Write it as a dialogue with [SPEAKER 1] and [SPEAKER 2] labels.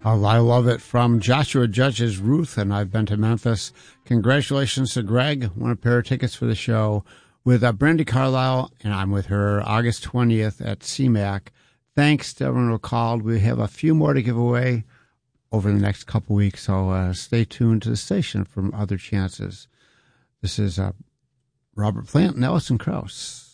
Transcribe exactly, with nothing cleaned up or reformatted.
[SPEAKER 1] Oh, I love it. From Joshua Judge's Ruth, and I've been to Memphis. Congratulations to Greg. Won a pair of tickets for the show with uh, Brandy Carlisle, and I'm with her August twentieth at C MAC. Thanks to everyone who called. We have a few more to give away over the next couple weeks, so uh, stay tuned to the station for other chances. This is uh, Robert Plant and Alison Krauss.